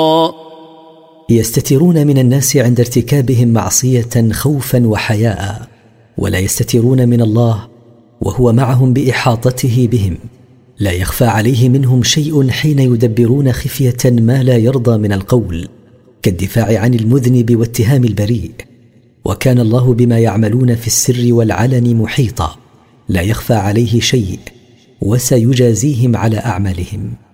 يستترون من الناس عند ارتكابهم معصية خوفا وحياء، ولا يستترون من الله وهو معهم بإحاطته بهم، لا يخفى عليه منهم شيء حين يدبرون خفية ما لا يرضى من القول، كالدفاع عن المذنب واتهام البريء. وكان الله بما يعملون في السر والعلن محيطا، لا يخفى عليه شيء، وسيجازيهم على أعمالهم.